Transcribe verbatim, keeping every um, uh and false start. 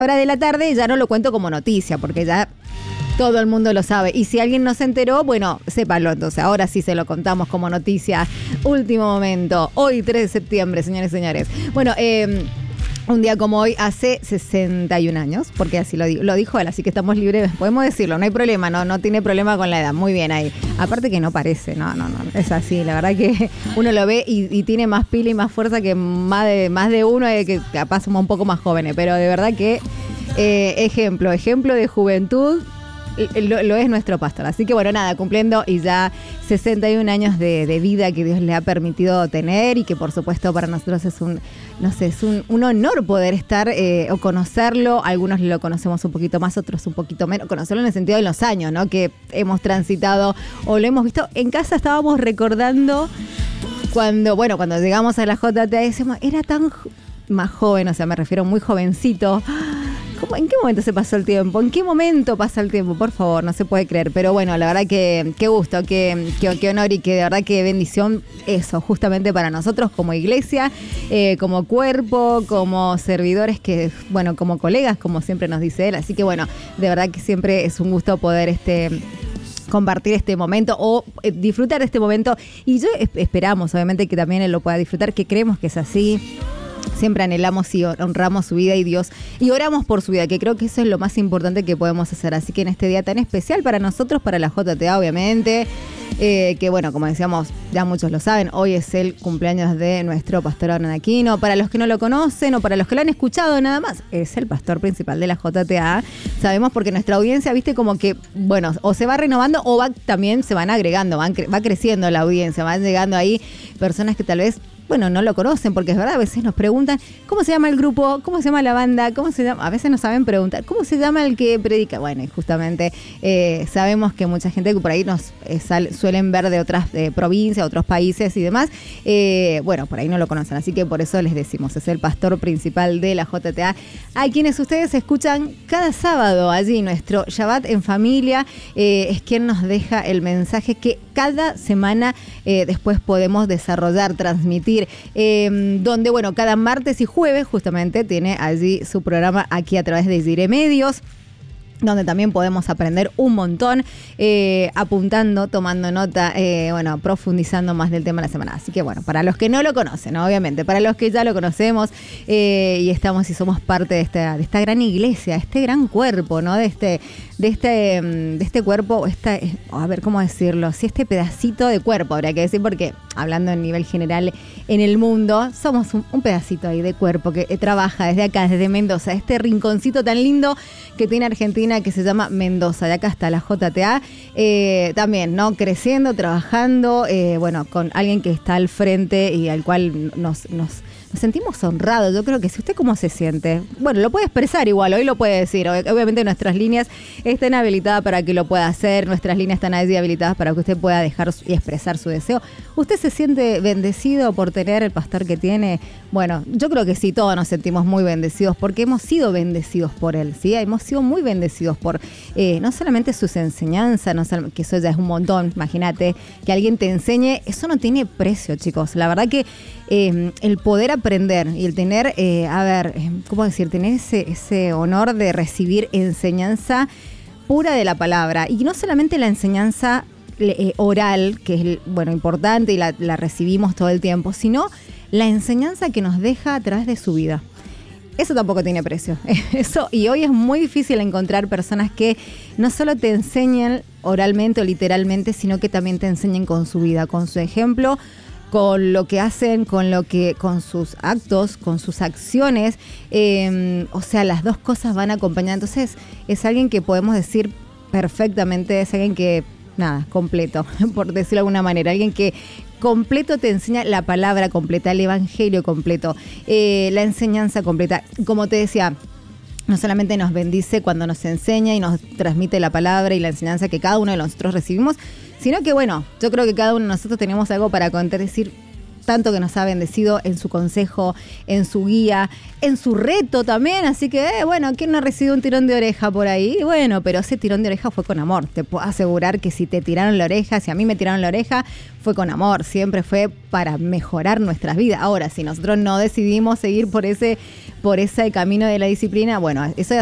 hora de la tarde ya no lo cuento como noticia, porque ya todo el mundo lo sabe. Y si alguien no se enteró, bueno, sépalo. Entonces, ahora sí se lo contamos como noticia. Último momento. Hoy, tres de septiembre, señores y señores. Bueno, eh... un día como hoy, hace sesenta y un años, porque así lo, lo dijo él, así que estamos libres, podemos decirlo, no hay problema, no, no tiene problema con la edad, muy bien ahí. Aparte que no parece, no, no, no, es así, la verdad que uno lo ve y, y tiene más pila y más fuerza que más de, más de uno, eh, que capaz somos un poco más jóvenes, pero de verdad que eh, ejemplo, ejemplo de juventud. Lo, lo es nuestro pastor. Así que bueno, nada, cumpliendo y ya sesenta y un años de, de vida que Dios le ha permitido tener y que por supuesto para nosotros es un, no sé, es un, un honor poder estar eh, o conocerlo. Algunos lo conocemos un poquito más, otros un poquito menos. Conocerlo en el sentido de los años, ¿no? Que hemos transitado o lo hemos visto. En casa estábamos recordando cuando, bueno, cuando llegamos a la J T A, decimos, era tan más joven, o sea, me refiero muy jovencito. ¿Cómo, ¿En qué momento se pasó el tiempo? ¿En qué momento pasa el tiempo? Por favor, no se puede creer. Pero bueno, la verdad que qué gusto, qué, qué, qué honor y que de verdad que bendición eso, justamente para nosotros como iglesia, eh, como cuerpo, como servidores, que bueno, como colegas, como siempre nos dice él. Así que bueno, de verdad que siempre es un gusto poder este... compartir este momento o eh, disfrutar de este momento. Y yo eh, esperamos, obviamente, que también él lo pueda disfrutar, que creemos que es así. Siempre anhelamos y honramos su vida y Dios y oramos por su vida, que creo que eso es lo más importante que podemos hacer. Así que en este día tan especial para nosotros, para la J T A, obviamente, eh, que bueno, como decíamos, ya muchos lo saben, hoy es el cumpleaños de nuestro pastor Hernán Aquino. Para los que no lo conocen o para los que lo han escuchado nada más, es el pastor principal de la J T A. Sabemos porque nuestra audiencia, viste, como que, bueno, o se va renovando o va, también se van agregando, van cre- va creciendo la audiencia, van llegando ahí personas que tal vez bueno, no lo conocen, porque es verdad, a veces nos preguntan ¿cómo se llama el grupo? ¿Cómo se llama la banda? ¿Cómo se llama? A veces no saben preguntar ¿cómo se llama el que predica? Bueno, y justamente eh, sabemos que mucha gente que por ahí nos eh, sal, suelen ver de otras eh, provincias, otros países y demás, eh, bueno, por ahí no lo conocen, así que por eso les decimos, es el pastor principal de la J T A, a quienes ustedes escuchan cada sábado allí, nuestro Shabbat en familia, eh, es quien nos deja el mensaje que cada semana eh, después podemos desarrollar, transmitir, Eh, donde, bueno, cada martes y jueves justamente tiene allí su programa aquí a través de Gire Medios, donde también podemos aprender un montón, eh, apuntando, tomando nota, eh, bueno, profundizando más del tema de la semana. Así que bueno, para los que no lo conocen, obviamente, para los que ya lo conocemos eh, y estamos y somos parte de esta, de esta gran iglesia, este gran cuerpo, ¿no? De este, de este, de este cuerpo, esta, a ver cómo decirlo, si este pedacito de cuerpo, habría que decir, porque hablando en nivel general en el mundo, somos un, un pedacito ahí de cuerpo que eh, trabaja desde acá, desde Mendoza, este rinconcito tan lindo que tiene Argentina, que se llama Mendoza, de acá hasta la J T A, eh, también, ¿no? Creciendo, trabajando, eh, bueno, con alguien que está al frente y al cual nos, nos, nos sentimos honrados. Yo creo que si usted cómo se siente, bueno, lo puede expresar igual, hoy lo puede decir, obviamente nuestras líneas están habilitadas para que lo pueda hacer, nuestras líneas están ahí habilitadas para que usted pueda dejar y expresar su deseo. ¿Usted se siente bendecido por tener el pastor que tiene? Bueno, yo creo que sí, todos nos sentimos muy bendecidos porque hemos sido bendecidos por él, ¿sí? Hemos sido muy bendecidos por eh, no solamente sus enseñanzas, no sol- que eso ya es un montón, imagínate, que alguien te enseñe, eso no tiene precio, chicos. La verdad que eh, el poder aprender y el tener, eh, a ver, ¿cómo decir? Tener ese, ese honor de recibir enseñanza pura de la palabra, y no solamente la enseñanza eh, oral, que es, bueno, importante y la, la recibimos todo el tiempo, sino la enseñanza que nos deja a través de su vida. Eso tampoco tiene precio. Eso, y hoy es muy difícil encontrar personas que no solo te enseñan oralmente o literalmente, sino que también te enseñen con su vida, con su ejemplo, con lo que hacen, con lo que, con sus actos, con sus acciones. Eh, o sea, las dos cosas van acompañadas. Entonces, es alguien que podemos decir perfectamente, es alguien que, nada, completo, por decirlo de alguna manera, alguien que completo te enseña la palabra completa, el evangelio completo, eh, la enseñanza completa. Como te decía, no solamente nos bendice cuando nos enseña y nos transmite la palabra y la enseñanza que cada uno de nosotros recibimos, sino que, bueno, yo creo que cada uno de nosotros tenemos algo para contar, decir, tanto que nos ha bendecido en su consejo, en su guía, en su reto también. Así que, eh, bueno, ¿quién no ha recibido un tirón de oreja por ahí? Bueno, pero ese tirón de oreja fue con amor. Te puedo asegurar que si te tiraron la oreja, si a mí me tiraron la oreja, fue con amor. Siempre fue para mejorar nuestras vidas. Ahora, si nosotros no decidimos seguir por ese, por ese camino de la disciplina, bueno, eso